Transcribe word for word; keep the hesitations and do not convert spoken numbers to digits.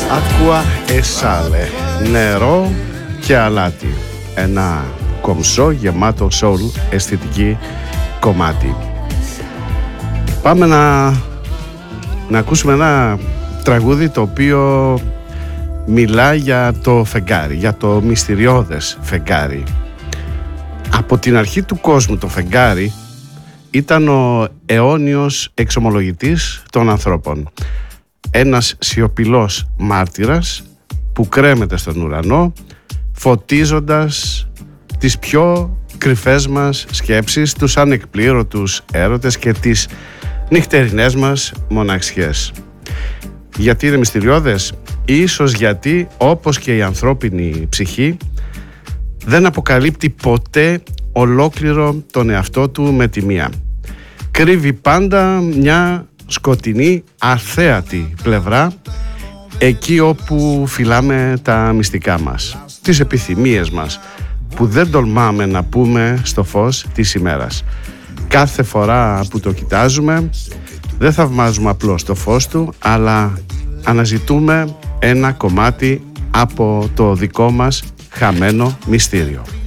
Aqua e sale, νερό και αλάτι. Ένα κομψό, γεμάτο soul, αισθητική κομμάτι. Πάμε να, να ακούσουμε ένα τραγούδι το οποίο μιλά για το φεγγάρι, για το μυστηριώδες φεγγάρι. Από την αρχή του κόσμου το φεγγάρι ήταν ο αιώνιος εξομολογητής των ανθρώπων. Ένας σιωπηλός μάρτυρας που κρέμεται στον ουρανό, φωτίζοντας τις πιο κρυφές μας σκέψεις, τους ανεκπλήρωτους έρωτες και τις νυχτερινές μας μοναξιές. Γιατί είναι μυστηριώδες? Ίσως γιατί, όπως και η ανθρώπινη ψυχή, δεν αποκαλύπτει ποτέ ολόκληρο τον εαυτό του με τη μία. Κρύβει πάντα μια σκοτεινή, αθέατη πλευρά, εκεί όπου φυλάμε τα μυστικά μας, τις επιθυμίες μας, που δεν τολμάμε να πούμε στο φως της ημέρας. Κάθε φορά που το κοιτάζουμε, δεν θαυμάζουμε απλώς το φως του, αλλά αναζητούμε ένα κομμάτι από το δικό μας χαμένο μυστήριο.